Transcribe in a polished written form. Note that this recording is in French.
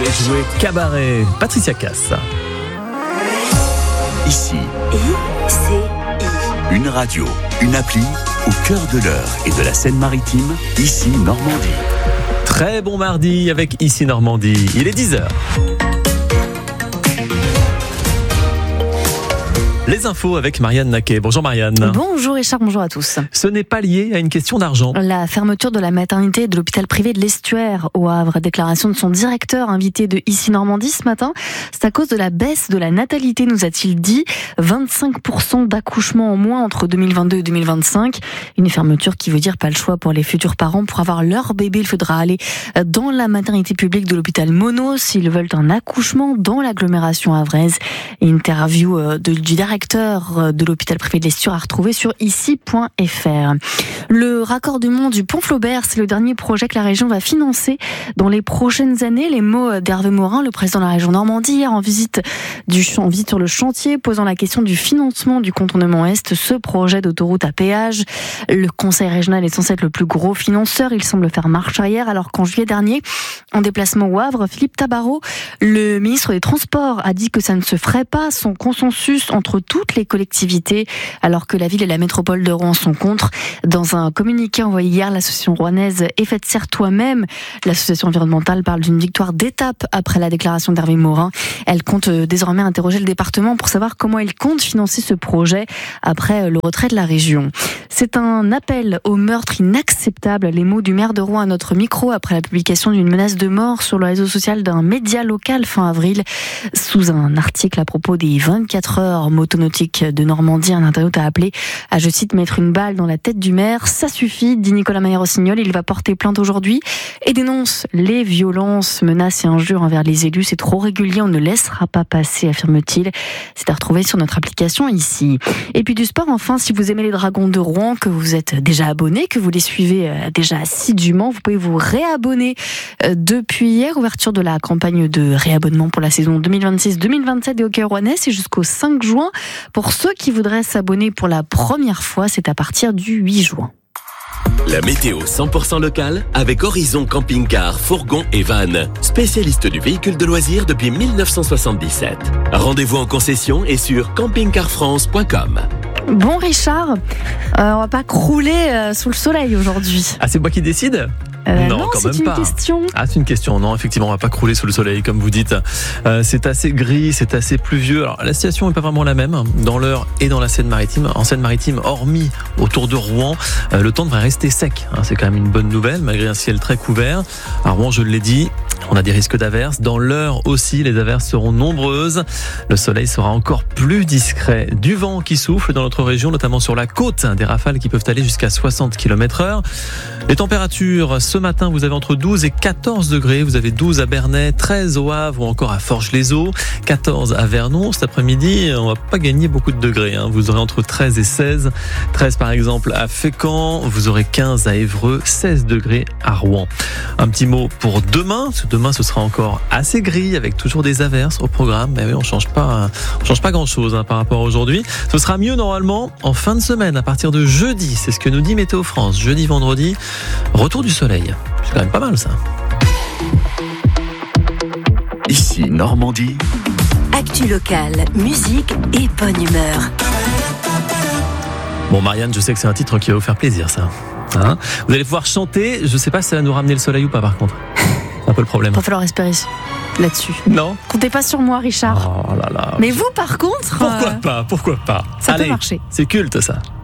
voulez jouer cabaret. Patricia Cass. Ici, I-C-I. une radio, une appli au cœur de l'Eure et de la Seine-Maritime, ici Normandie. Très bon mardi avec Ici Normandie. Il est 10h. Les infos avec Marianne Naquet. Bonjour Marianne. Bonjour Richard, bonjour à tous. Ce n'est pas lié à une question d'argent. La fermeture de la maternité de l'hôpital privé de l'Estuaire au Havre, déclaration de son directeur invité de Ici Normandie ce matin, c'est à cause de la baisse de la natalité, nous a-t-il dit. 25% d'accouchements en moins entre 2022 et 2025. Une fermeture qui veut dire pas le choix pour les futurs parents. Pour avoir leur bébé, il faudra aller dans la maternité publique de l'hôpital Monod s'ils veulent un accouchement dans l'agglomération havraise. Interview du directeur de l'hôpital privé de l'Estuaire à retrouver sur ici.fr. Le raccordement du pont Flaubert, c'est le dernier projet que la région va financer dans les prochaines années. Les mots d'Hervé Morin, le président de la région Normandie, hier en visite sur le chantier, posant la question du financement du contournement Est, ce projet d'autoroute à péage. Le conseil régional est censé être le plus gros financeur. Il semble faire marche arrière, alors qu'en juillet dernier, en déplacement au Havre, Philippe Tabarot, le ministre des Transports, a dit que ça ne se ferait pas sans consensus entre toutes les collectivités, alors que la ville et la métropole de Rouen sont contre. Dans un communiqué envoyé hier, l'association rouennaise Et Faites Serre Toi-même, l'association environnementale, parle d'une victoire d'étape après la déclaration d'Hervé Morin. Elle compte désormais interroger le département pour savoir comment il compte financer ce projet après le retrait de la région. C'est un appel au meurtre inacceptable. Les mots du maire de Rouen à notre micro après la publication d'une menace de mort sur le réseau social d'un média local fin avril. Sous un article à propos des 24 heures motonautiques de Normandie, un internaute a appelé à, je cite, mettre une balle dans la tête du maire. Ça suffit, dit Nicolas Maillé-Rossignol. Il va porter plainte aujourd'hui et dénonce les violences, menaces et injures envers les élus. C'est trop régulier, on ne laissera pas passer, affirme-t-il. C'est à retrouver sur notre application ici. Et puis du sport, enfin, si vous aimez les Dragons de Rouen, que vous êtes déjà abonné, que vous les suivez déjà assidûment, vous pouvez vous réabonner depuis hier. Ouverture de la campagne de réabonnement pour la saison 2026-2027 des hockey rouennais, c'est jusqu'au 5 juin. Pour ceux qui voudraient s'abonner pour la première fois, c'est à partir du 8 juin. La météo 100% locale avec Horizon Camping-Car, Fourgon et Van. Spécialiste du véhicule de loisirs depuis 1977. Rendez-vous en concession et sur campingcarfrance.com. Bon Richard, on va pas crouler sous le soleil aujourd'hui. Ah, c'est moi qui décide ? Non, quand c'est même une pas. question. Ah, c'est une question. Non, effectivement, on va pas crouler sous le soleil, comme vous dites. C'est assez gris, c'est assez pluvieux. Alors, la situation est pas vraiment la même dans l'Eure et dans la Seine-Maritime. En Seine-Maritime, hormis autour de Rouen, le temps devrait rester sec. C'est quand même une bonne nouvelle, malgré un ciel très couvert. À Rouen, je l'ai dit, on a des risques d'averses. Dans l'Eure aussi, les averses seront nombreuses. Le soleil sera encore plus discret. Du vent qui souffle dans notre région, notamment sur la côte. Des rafales qui peuvent aller jusqu'à 60 km/h. Les températures, ce matin, vous avez entre 12 et 14 degrés. Vous avez 12 à Bernay, 13 au Havre ou encore à Forges-les-Eaux, 14 à Vernon. Cet après-midi, on va pas gagner beaucoup de degrés. Vous aurez entre 13 et 16. 13 par exemple à Fécamp. Vous aurez 15 à Évreux, 16 degrés à Rouen. Un petit mot pour demain. Demain, ce sera encore assez gris avec toujours des averses au programme. Mais oui, on change pas grand-chose par rapport à aujourd'hui. Ce sera mieux normalement en fin de semaine, à partir de jeudi. C'est ce que nous dit Météo France. Jeudi, vendredi, retour du soleil. C'est quand même pas mal ça. Ici Normandie. Actu locale, musique et bonne humeur. Bon, Marianne, je sais que c'est un titre qui va vous faire plaisir, ça. Vous allez pouvoir chanter. Je sais pas si ça va nous ramener le soleil ou pas, par contre. C'est un peu le problème. Il va falloir espérer là-dessus. Non. Comptez pas sur moi, Richard. Oh là là. Mais vous, par contre... Pourquoi pas. Ça Allez, peut marcher. C'est culte, ça.